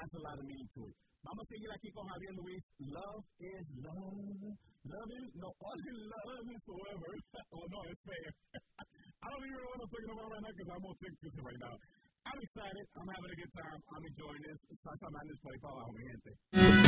has a lot of meaning to it. Vamos a seguir aquí con Javier Luis. Love is love. Love is, no, all you love is forever. Oh, no, it's fair. I don't even know what I'm talking about right now because I'm going to think this right now. I'm excited. I'm having a good time. I'm enjoying this. Salsa Madness por ahí para abajo, mi gente.